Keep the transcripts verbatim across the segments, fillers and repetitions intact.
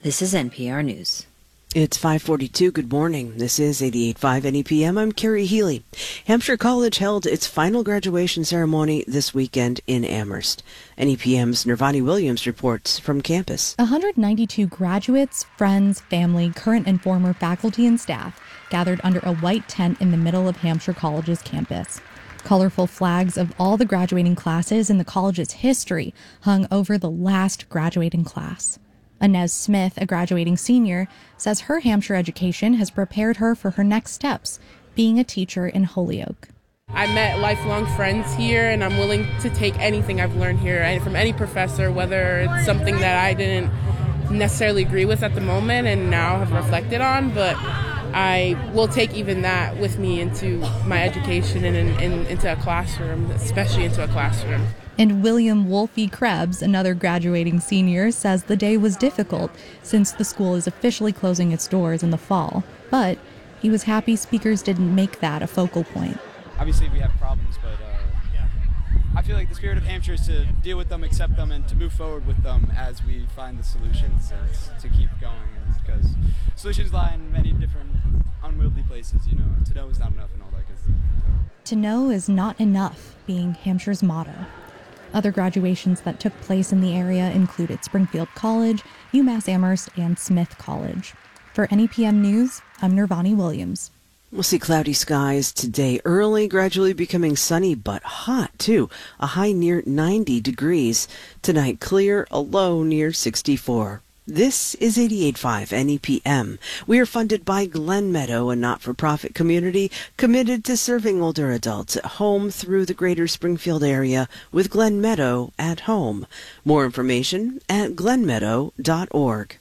This is N P R News. It's five forty-two. Good morning. This is eighty-eight point five N E P M. I'm Carrie Healy. Hampshire College held its final graduation ceremony this weekend in Amherst. N E P M's Nirvani Williams reports from campus. one hundred ninety-two graduates, friends, family, current and former faculty and staff gathered under a white tent in the middle of Hampshire College's campus. Colorful flags of all the graduating classes in the college's history hung over the last graduating class. Inez Smith, a graduating senior, says her Hampshire education has prepared her for her next steps, being a teacher in Holyoke. I met lifelong friends here, and I'm willing to take anything I've learned here from any professor, whether it's something that I didn't necessarily agree with at the moment and now have reflected on, but I will take even that with me into my education and in, in, into a classroom, especially into a classroom. And William Wolfie Krebs, another graduating senior, says the day was difficult since the school is officially closing its doors in the fall. But he was happy speakers didn't make that a focal point. Obviously we have problems, but uh, I feel like the spirit of Hampshire is to deal with them, accept them, and to move forward with them as we find the solutions and to keep going. Because solutions lie in many different unwieldy places, you know. To know is not enough and all that good stuff. To know is not enough being Hampshire's motto. Other graduations that took place in the area included Springfield College, UMass Amherst, and Smith College. For N E P M News, I'm Nirvani Williams. We'll see cloudy skies today, early, gradually becoming sunny, but hot, too. A high near ninety degrees. Tonight, clear, a low near sixty-four. This is eighty-eight point five N E P M. We are funded by Glen Meadow, a not-for-profit community committed to serving older adults at home through the greater Springfield area with Glen Meadow at Home. More information at glen meadow dot org.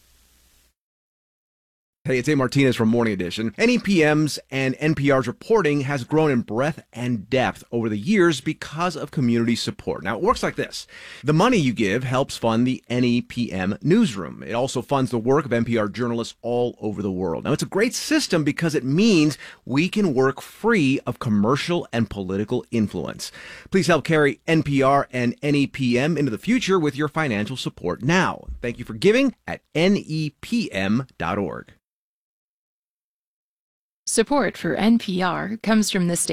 Hey, it's A. Martinez from Morning Edition. N E P M's and N P R's reporting has grown in breadth and depth over the years because of community support. Now, it works like this. The money you give helps fund the N E P M newsroom. It also funds the work of N P R journalists all over the world. Now, it's a great system because it means we can work free of commercial and political influence. Please help carry N P R and N E P M into the future with your financial support now. Thank you for giving at N E P M dot org. Support for N P R comes from the state.